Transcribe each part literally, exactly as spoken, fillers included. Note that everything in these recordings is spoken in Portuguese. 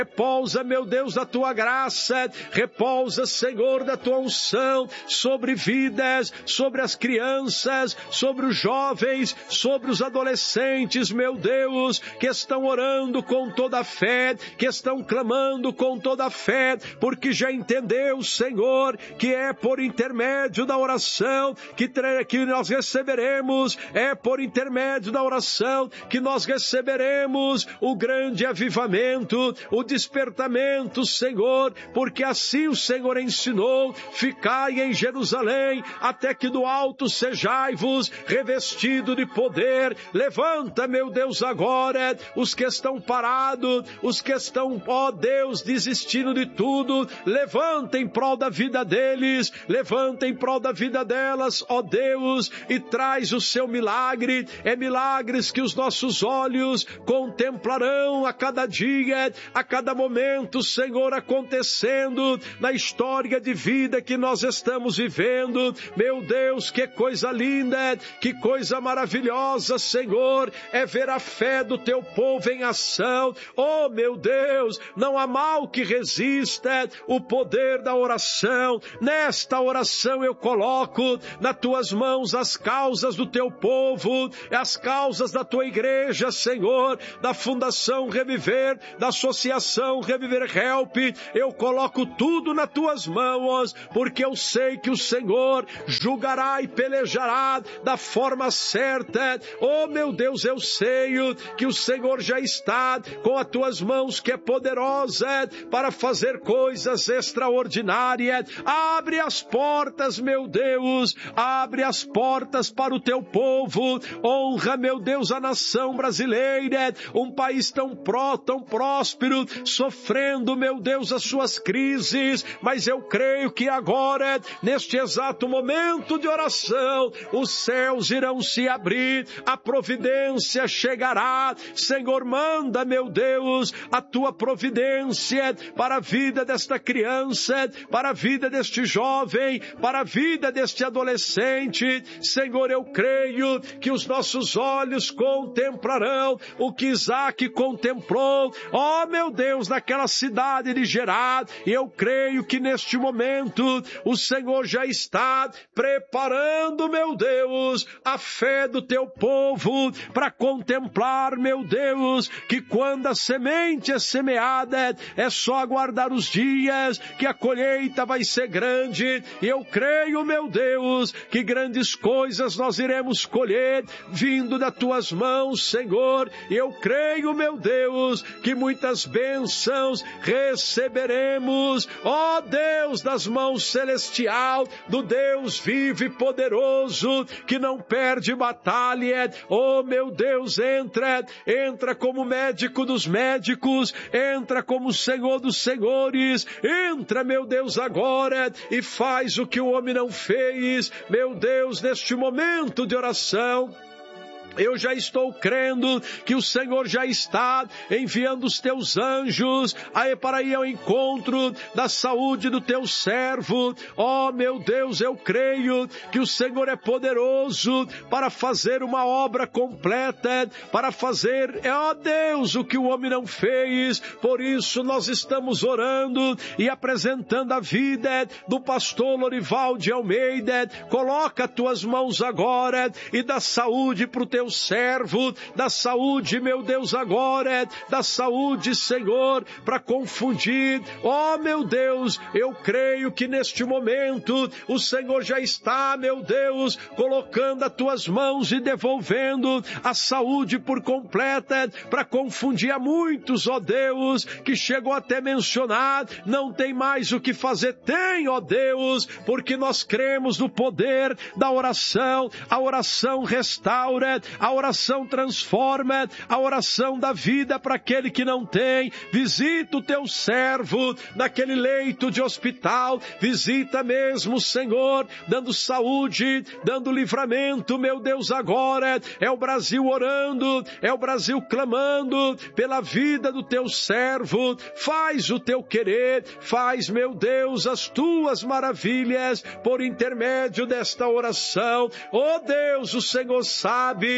Repousa, meu Deus, da tua graça, repousa, Senhor, da tua unção sobre vidas, sobre as crianças, sobre os jovens, sobre os adolescentes, meu Deus, que estão orando com toda a fé, que estão clamando com toda a fé, porque já entendeu, Senhor, que é por intermédio da oração que, que nós receberemos, é por intermédio da oração que nós receberemos o grande avivamento, o despertamento, Senhor, porque assim o Senhor ensinou: ficai em Jerusalém, até que do alto sejai-vos revestido de poder. Levanta, meu Deus, agora os que estão parados, os que estão, ó Deus, desistindo de tudo. Levanta em prol da vida deles, levanta em prol da vida delas, ó Deus, e traz o seu milagre. É milagres que os nossos olhos contemplarão a cada dia, a cada momento, Senhor, acontecendo na história de vida que nós estamos vivendo. Meu Deus, que coisa linda, que coisa maravilhosa, Senhor, é ver a fé do teu povo em ação. Oh, meu Deus, não há mal que resista o poder da oração. Nesta oração eu coloco nas tuas mãos as causas do teu povo, as causas da tua igreja, Senhor, da Fundação Reviver, da Associação Reviver Help. Eu coloco tudo nas tuas mãos, porque eu sei que o Senhor julgará e pelejará da forma certa. Oh, meu Deus, eu sei que o Senhor já está com as tuas mãos, que é poderosa para fazer coisas extraordinárias. Abre as portas, meu Deus, abre as portas para o teu povo. Honra, meu Deus, a nação brasileira, um país tão pró, tão próspero, sofrendo, meu Deus, as suas crises, mas eu creio que agora, neste exato momento de oração, os céus irão se abrir, a providência chegará. Senhor, manda, meu Deus, a tua providência para a vida desta criança, para a vida deste jovem, para a vida deste adolescente. Senhor, eu creio que os nossos olhos contemplarão o que Isaac contemplou, ó, meu Deus, naquela cidade de Gerar. E eu creio que neste momento o Senhor já está preparando, meu Deus, a fé do teu povo para contemplar, meu Deus, que quando a semente é semeada, é só aguardar os dias que a colheita vai ser grande. E eu creio, meu Deus, que grandes coisas nós iremos colher vindo das tuas mãos, Senhor. E eu creio, meu Deus, que muitas bênçãos receberemos, ó Deus, das mãos celestial, do Deus vivo e poderoso, que não perde batalha. Oh, meu Deus, entra, entra como médico dos médicos, entra como Senhor dos senhores, entra, meu Deus, agora e faz o que o homem não fez, meu Deus, neste momento de oração. Eu já estou crendo que o Senhor já está enviando os teus anjos aí para ir ao encontro da saúde do teu servo. Oh, meu Deus, eu creio que o Senhor é poderoso para fazer uma obra completa, para fazer, ó Deus, o que o homem não fez. Por isso nós estamos orando e apresentando a vida do pastor Lorival de Almeida. Coloca as tuas mãos agora e dá saúde para o teu servo, da saúde, meu Deus, agora, da saúde, Senhor, para confundir. Oh, meu Deus, eu creio que neste momento o Senhor já está, meu Deus, colocando as tuas mãos e devolvendo a saúde por completa para confundir a muitos, ó Deus, que chegou até mencionar, não tem mais o que fazer. Tem, ó Deus, porque nós cremos no poder da oração. A oração restaura, a oração transforma, a oração dá vida para aquele que não tem. Visita o teu servo naquele leito de hospital, visita mesmo, Senhor, dando saúde, dando livramento, meu Deus, agora é o Brasil orando, é o Brasil clamando pela vida do teu servo. Faz o teu querer, faz, meu Deus, as tuas maravilhas por intermédio desta oração. Oh Deus, o Senhor sabe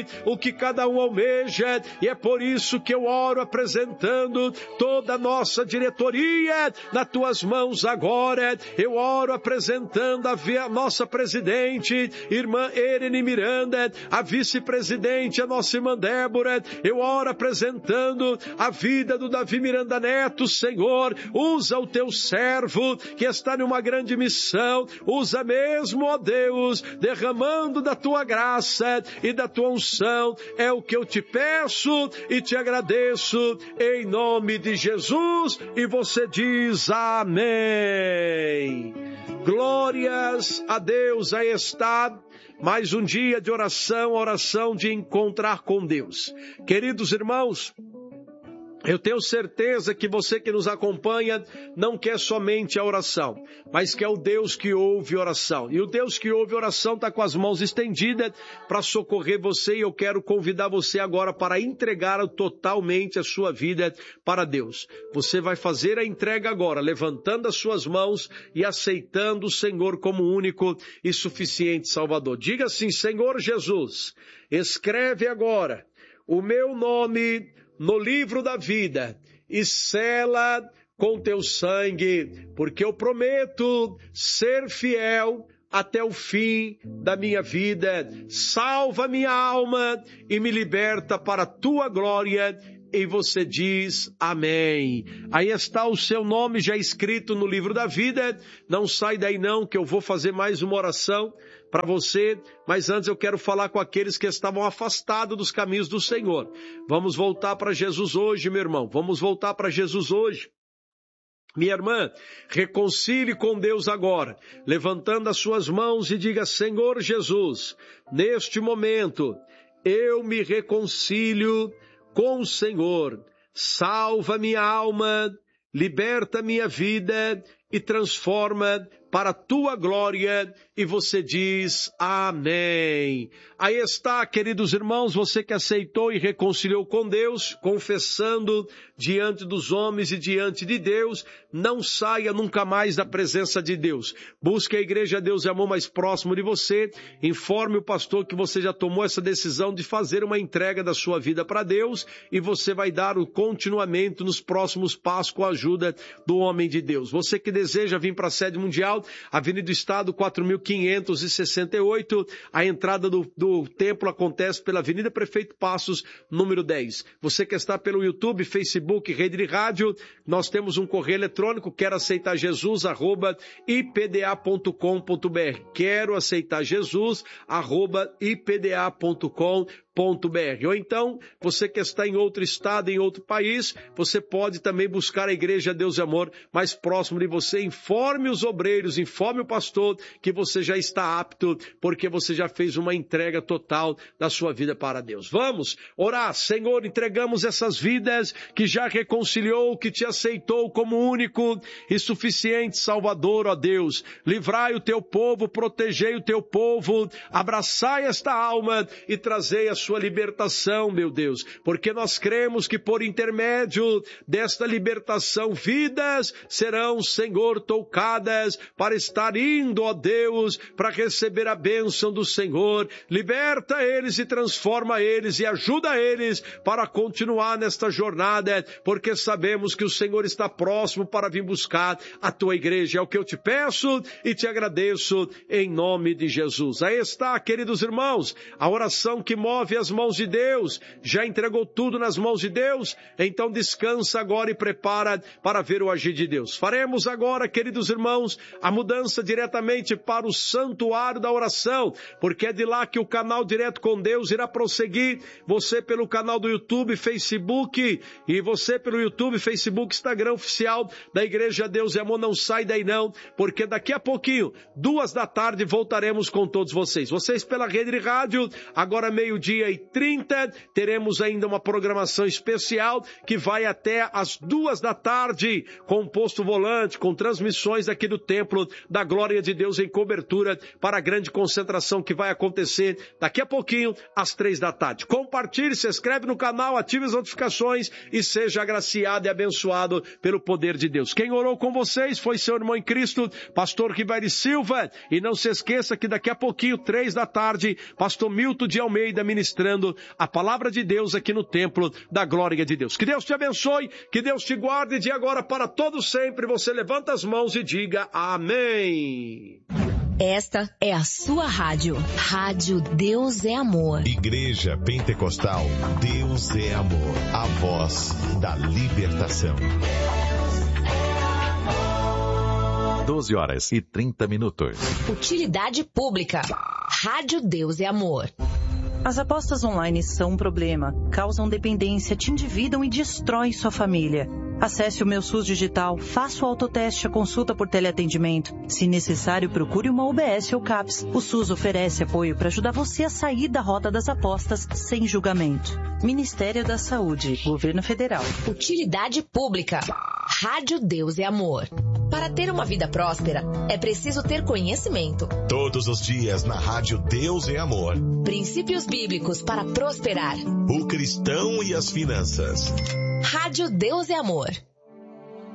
sabe o que cada um almeja, e é por isso que eu oro apresentando toda a nossa diretoria nas tuas mãos agora. Eu oro apresentando a, via, a nossa presidente, irmã Erene Miranda, a vice-presidente, a nossa irmã Débora. Eu oro apresentando a vida do Davi Miranda Neto, Senhor. Usa o teu servo que está numa grande missão, usa mesmo, ó Deus, derramando da tua graça e da tua unção. É o que eu te peço e te agradeço em nome de Jesus. E você diz amém. Glórias a Deus. Aí está mais um dia de oração, oração de encontrar com Deus. Queridos irmãos, eu tenho certeza que você que nos acompanha não quer somente a oração, mas quer o Deus que ouve oração. E o Deus que ouve oração está com as mãos estendidas para socorrer você, e eu quero convidar você agora para entregar totalmente a sua vida para Deus. Você vai fazer a entrega agora, levantando as suas mãos e aceitando o Senhor como único e suficiente Salvador. Diga assim: Senhor Jesus, escreve agora o meu nome no livro da vida e sela com teu sangue, porque eu prometo ser fiel até o fim da minha vida. Salva minha alma e me liberta para a tua glória. E você diz amém. Aí está o seu nome já escrito no livro da vida. Não sai daí não, que eu vou fazer mais uma oração para você, mas antes eu quero falar com aqueles que estavam afastados dos caminhos do Senhor. Vamos voltar para Jesus hoje, meu irmão. Vamos voltar para Jesus hoje. Minha irmã, reconcilie com Deus agora, levantando as suas mãos e diga: Senhor Jesus, neste momento eu me reconcilio com o Senhor. Salva minha alma, liberta minha vida e transforma para a tua glória. E você diz amém. Aí está, queridos irmãos, você que aceitou e reconciliou com Deus, confessando diante dos homens e diante de Deus, não saia nunca mais da presença de Deus. Busque a Igreja Deus e Amor mais próximo de você, informe o pastor que você já tomou essa decisão de fazer uma entrega da sua vida para Deus, e você vai dar o continuamento nos próximos passos com a ajuda do homem de Deus. Você que deseja vir para a sede mundial, Avenida do Estado quatro mil quinhentos e sessenta e oito, a entrada do, do templo acontece pela Avenida Prefeito Passos, número dez. Você que está pelo YouTube, Facebook, Rede de Rádio, nós temos um correio eletrônico, quero aceitar Jesus, arroba i p d a ponto com ponto b r. Quero aceitar Jesus, arroba i p d a ponto com ponto b r. Ou então, você que está em outro estado, em outro país, você pode também buscar a Igreja Deus e Amor mais próximo de você. Informe os obreiros, informe o pastor que você já está apto, porque você já fez uma entrega total da sua vida para Deus. Vamos orar. Senhor, entregamos essas vidas que já reconciliou, que te aceitou como único e suficiente Salvador, ó Deus. Livrai o teu povo, protegei o teu povo, abraçai esta alma e trazei a sua libertação, meu Deus, porque nós cremos que por intermédio desta libertação, vidas serão, Senhor, tocadas para estar indo, ó Deus, para receber a bênção do Senhor. Liberta eles e transforma eles e ajuda eles para continuar nesta jornada, porque sabemos que o Senhor está próximo para vir buscar a tua igreja. É o que eu te peço e te agradeço em nome de Jesus. Aí está, queridos irmãos, a oração que move as mãos de Deus. Já entregou tudo nas mãos de Deus? Então descansa agora e prepara para ver o agir de Deus. Faremos agora, queridos irmãos, a mudança diretamente para o santuário da oração, porque é de lá que o canal Direto com Deus irá prosseguir. Você pelo canal do YouTube, Facebook, e você pelo YouTube, Facebook, Instagram oficial da Igreja Deus e Amor. Não sai daí não, porque daqui a pouquinho, duas da tarde, voltaremos com todos vocês. Vocês pela Rede de Rádio, agora meio-dia e trinta, teremos ainda uma programação especial que vai até as duas da tarde, com posto volante, com transmissões aqui do Templo da Glória de Deus em cobertura para a grande concentração que vai acontecer daqui a pouquinho, às três da tarde. Compartilhe, se inscreve no canal, ative as notificações e seja agraciado e abençoado pelo poder de Deus. Quem orou com vocês foi seu irmão em Cristo, pastor Ribeiro Silva, e não se esqueça que daqui a pouquinho, três da tarde, pastor Milton de Almeida, ministério ministrando a palavra de Deus aqui no templo da glória de Deus. Que Deus te abençoe, que Deus te guarde de agora para todo sempre. Você levanta as mãos e diga amém. Esta é a sua rádio. Rádio Deus é Amor. Igreja Pentecostal Deus é Amor. A voz da libertação. doze horas e trinta minutos. Utilidade pública. Rádio Deus é Amor. As apostas online são um problema. Causam dependência, te endividam e destroem sua família. Acesse o Meu SUS Digital, faça o autoteste, a consulta por teleatendimento. Se necessário, procure uma U B S ou CAPS. O SUS oferece apoio para ajudar você a sair da rota das apostas sem julgamento. Ministério da Saúde, Governo Federal. Utilidade pública. Rádio Deus é Amor. Para ter uma vida próspera, é preciso ter conhecimento. Todos os dias na Rádio Deus é Amor. Princípios bíblicos para prosperar. O cristão e as finanças. Rádio Deus é Amor.